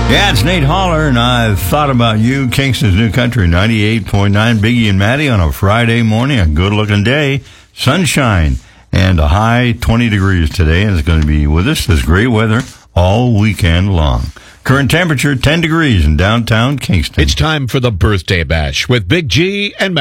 Yeah, it's Nate Holler, and I've thought about you. Kingston's New Country 98.9. Biggie and Maddie on a Friday morning, a good-looking day, sunshine, and a high 20 degrees today, and it's going to be with us this great weather all weekend long. Current temperature 10 degrees in downtown Kingston. It's time for the Birthday Bash with Big G and Maddie.